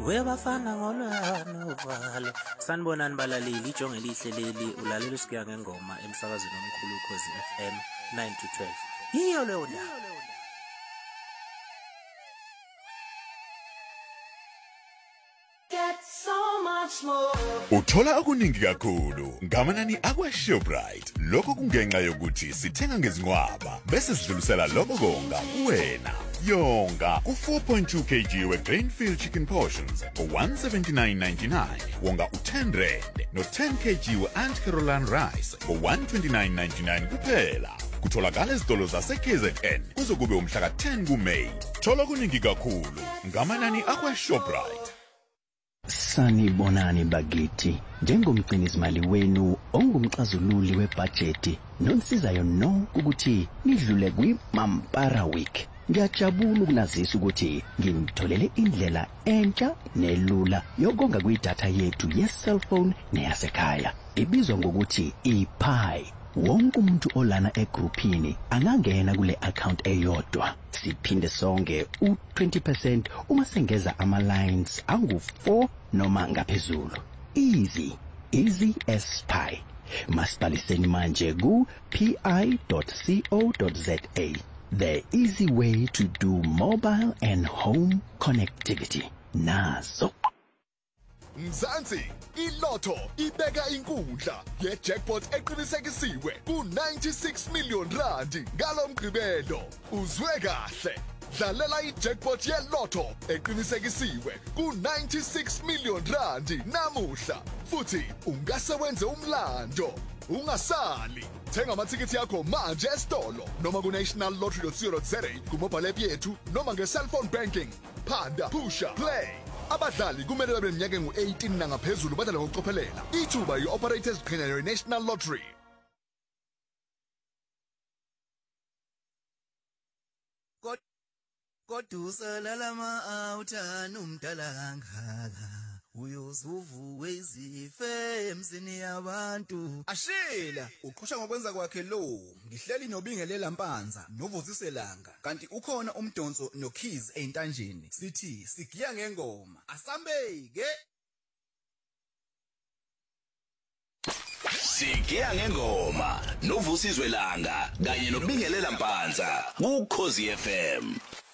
Webafana ngolwano vale. Sanibonani balaleli, ijonge elihle leli ulalela uSigiya ngengoma emsakazweni omkhulu Ukhozi FM 9 to 12. Yiyo leyo ndaba. Uthola okuningi kakhulu ngamanani akwaShoprite. Lokho kungenxa yokuthi sithenga ngezinqwaba bese sidlulisela lokho konga kuwena. Yonga ku 4.2 kg we-Grainfield chicken portions for 179.99. Wonga u10 rand no 10 kg we-Aunt Caroline rice for 129.99 kuphela. Kutholakala ezitolo zase-KZN kuzokube umhla ka-10 kuMeyi. Thola okuningi kakhulu ngamanani akwaShoprite. Sanibonani bakithi, njengomgcinizimali wenu ongumxazululi webudget nonsizayo ukuthi nidlule kwi-Mampara Week. Ngiyajabula ukunazisa ukuthi ngimtholele indlela entsha nelula yokonga kwidatha yethu ye-cellphone neyasekhaya. Ibizwa ngokuthi iPi. Wonke umuntu olana egroupini angangena kule account eyodwa. Siphinde sonke u20% uma sengeza ama-lines angu4 noma ngaphezulu. Easy as pie. Masibhaliseni manje ku pi.co.za. The easy way to do mobile and home connectivity. Nazo. Mzansi, iLotto ibeka inkundla ye-jackpot eqinisekisiwe ku-96 million rand ngalomgqibelo. Uzwe kahle. Dlalela i-jackpot ye-Lotto eqinisekisiwe ku-96 million rand namuhla. Futhi ungase wenze umlando. Ungasali. Thenga amathikithi yakho manje esitolo noma ku-nationallottery.co.za ku-mobile app yethu noma nge-cellphone banking. Phanda, pusha, play. Abadlali kumele babe neminyaka engu-18 nangaphezulu badlale ngokucophelela. Ithuba yi-operators qhinyayo ye-National Lottery. Kodusa lalama awuthana umdala kangaka. Uyozuvuka izife emzini yabantu. Ashila, uqhosha ngokwenza kwakhe lo. Ngihleli nobingelela mpanza, novuziselanga. Kanti ukhona umdonso noKeys eintanjeni. Sithi sigiya ngengoma. Asambeke. Sigiya ngengoma novusizwe langa kanye nobingelela mpanza ku Ukhozi FM.